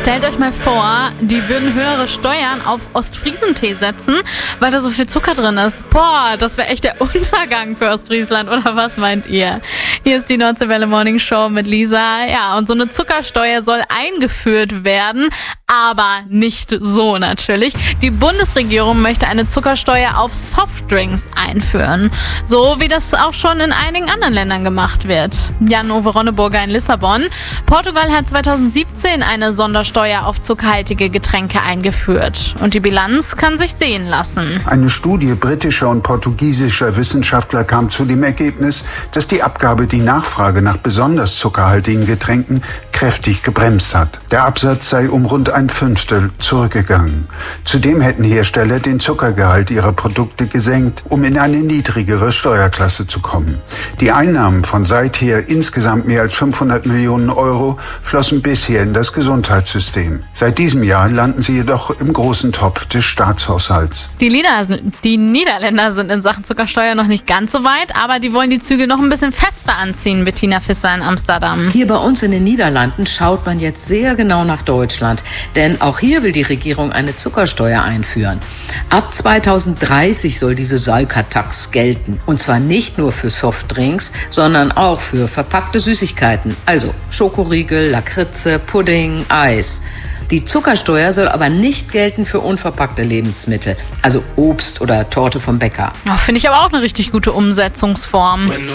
stellt euch mal vor, die würden höhere Steuern auf Ostfriesentee setzen, weil da so viel Zucker drin ist. Boah, das wäre echt der Untergang für Ostfriesland, oder was meint ihr? Hier ist die Nordseewelle Morning Show mit Lisa. Ja, und so eine Zuckersteuer soll eingeführt werden, aber nicht so natürlich. Die Bundesregierung möchte eine Zuckersteuer auf Softdrinks einführen. So wie das auch schon in einigen anderen Ländern gemacht wird. Jan-Ove Ronneburger in Lissabon. Portugal hat 2017 eine Sondersteuer auf zuckerhaltige Getränke eingeführt. Und die Bilanz kann sich sehen lassen. Eine Studie britischer und portugiesischer Wissenschaftler kam zu dem Ergebnis, dass die Abgabe die Nachfrage nach besonders zuckerhaltigen Getränken kräftig gebremst hat. Der Absatz sei um rund 1/5 zurückgegangen. Zudem hätten Hersteller den Zuckergehalt ihrer Produkte gesenkt, um in eine niedrigere Steuerklasse zu kommen. Die Einnahmen von seither insgesamt mehr als 500 Millionen Euro flossen bisher in das Gesundheitssystem. Seit diesem Jahr landen sie jedoch im großen Topf des Staatshaushalts. Die Niederländer sind in Sachen Zuckersteuer noch nicht ganz so weit, aber die wollen die Zügel noch ein bisschen fester anziehen, Bettina Fisser in Amsterdam. Hier bei uns in den Niederlanden schaut man jetzt sehr genau nach Deutschland, denn auch hier will die Regierung eine Zuckersteuer einführen. Ab 2030 soll diese Suikertax gelten. Und zwar nicht nur für Softdrinks, sondern auch für verpackte Süßigkeiten, also Schokoriegel, Lakritze, Pudding, Eis. Die Zuckersteuer soll aber nicht gelten für unverpackte Lebensmittel, also Obst oder Torte vom Bäcker. Finde ich aber auch eine richtig gute Umsetzungsform.